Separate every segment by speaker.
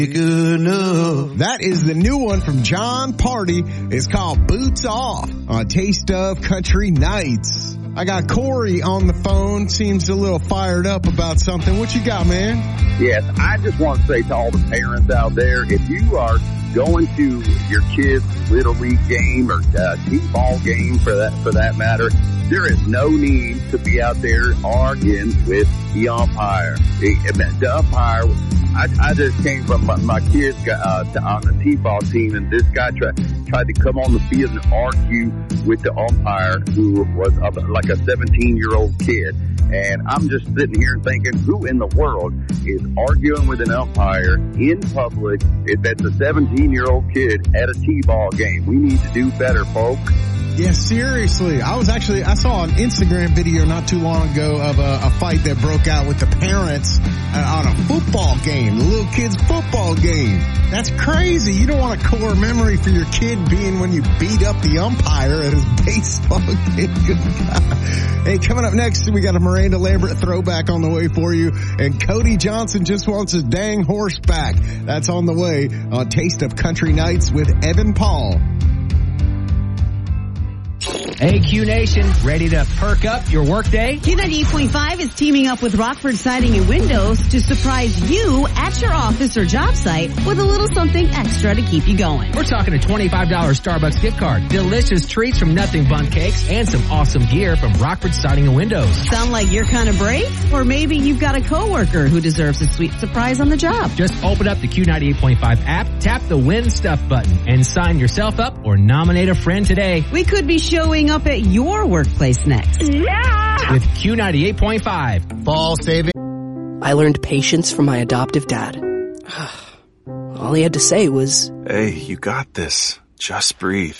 Speaker 1: That is the new one from John Party. It's called Boots Off on Taste of Country Nights. I got Corey on the phone. Seems a little fired up about something. What you got, man?
Speaker 2: Yes, I just want to say to all the parents out there, if you are going to your kid's Little League game or T-ball game for that matter, there is no need to be out there arguing with the umpire. The umpire, I just came from my kids on the T-ball team, and this guy tried to come on the field and argue with the umpire, who was like a 17-year-old kid. And I'm just sitting here thinking, who in the world is arguing with an umpire in public that's a 17-year-old kid at a T-ball game? We need to do better, folks.
Speaker 1: Yeah, seriously. I saw an Instagram video not too long ago of a fight that broke out with the parents on a football game, the little kid's football game. That's crazy. You don't want a core memory for your kid being when you beat up the umpire at his baseball game. Good God. Hey, coming up next, we got a Miranda Lambert throwback on the way for you. And Cody Johnson just wants his dang horse back. That's on the way on Taste of Country Nights with Evan Paul.
Speaker 3: Hey, Q Nation, ready to perk up your workday?
Speaker 4: Q98.5 is teaming up with Rockford Siding and Windows to surprise you at your office or job site with a little something extra to keep you going.
Speaker 3: We're talking a $25 Starbucks gift card, delicious treats from Nothing Bun Cakes, and some awesome gear from Rockford Siding and Windows.
Speaker 4: Sound like you're kind of brave? Or maybe you've got a coworker who deserves a sweet surprise on the job.
Speaker 3: Just open up the Q98.5 app, tap the Win Stuff button, and sign yourself up or nominate a friend today.
Speaker 4: We could be showing up at your workplace next.
Speaker 3: Yeah! With Q98.5.
Speaker 5: Ball saving.
Speaker 6: I learned patience from my adoptive dad. All he had to say was,
Speaker 7: "Hey, you got this. Just breathe."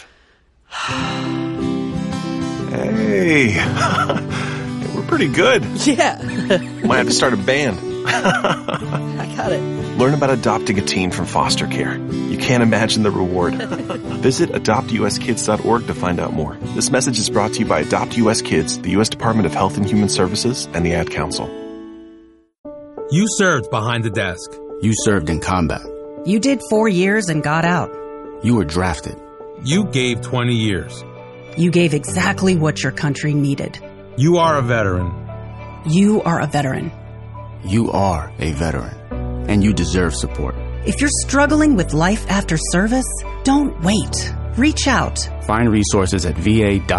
Speaker 7: Hey. We're pretty good.
Speaker 6: Yeah.
Speaker 7: Might have to start a band.
Speaker 6: I got it.
Speaker 7: Learn about adopting a teen from foster care. You can't imagine the reward. Visit adoptuskids.org to find out more. This message is brought to you by Adopt US Kids, the U.S. Department of Health and Human Services, and the Ad Council.
Speaker 8: You served behind the desk.
Speaker 9: You served in combat.
Speaker 10: You did 4 years and got out.
Speaker 9: You were drafted.
Speaker 8: You gave 20 years.
Speaker 10: You gave exactly what your country needed.
Speaker 8: You are a veteran.
Speaker 10: You are a veteran.
Speaker 9: You are a veteran. And you deserve support.
Speaker 10: If you're struggling with life after service, don't wait. Reach out.
Speaker 9: Find resources at va.gov.